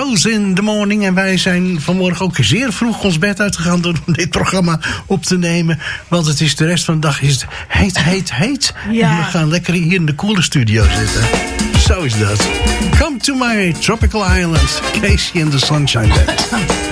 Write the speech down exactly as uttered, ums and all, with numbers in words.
Rose in the Morning. En wij zijn vanmorgen ook zeer vroeg ons bed uitgegaan door dit programma op te nemen. Want het is de rest van de dag is het heet, heet, heet. Ja. En we gaan lekker hier in de coole studio zitten. Zo is dat. Come to my tropical island. Casey and the Sunshine Band.